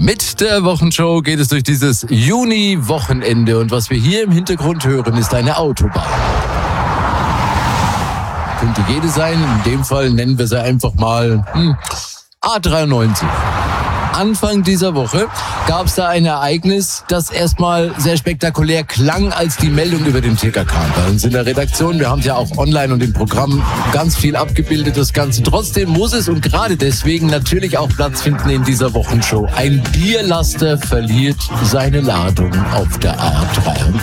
Mit der Wochenshow geht es durch dieses Juni-Wochenende und was wir hier im Hintergrund hören, ist eine Autobahn. Könnte jede sein, in dem Fall nennen wir sie einfach mal A93. Anfang dieser Woche gab es da ein Ereignis, das erstmal sehr spektakulär klang, als die Meldung über den Ticker kam. Bei uns in der Redaktion, wir haben es ja auch online und im Programm ganz viel abgebildet, das Ganze. Trotzdem muss es und gerade deswegen natürlich auch Platz finden in dieser Wochenshow. Ein Bierlaster verliert seine Ladung auf der A93.